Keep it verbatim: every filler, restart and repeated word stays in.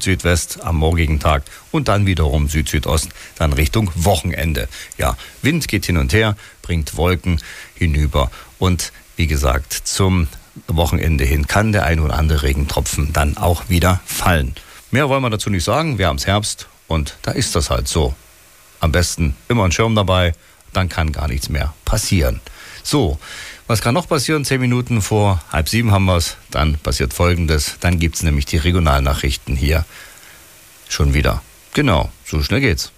Süd-Südwest am morgigen Tag und dann wiederum Süd-Südost, dann Richtung Wochenende. Ja, Wind geht hin und her, bringt Wolken hinüber und wie gesagt, zum Wochenende hin kann der ein oder andere Regentropfen dann auch wieder fallen. Mehr wollen wir dazu nicht sagen, wir haben es Herbst und da ist das halt so. Am besten immer einen Schirm dabei, dann kann gar nichts mehr passieren. So, was kann noch passieren? Zehn Minuten vor halb sieben haben wir es. Dann passiert Folgendes. Dann gibt es nämlich die Regionalnachrichten hier schon wieder. Genau, so schnell geht's.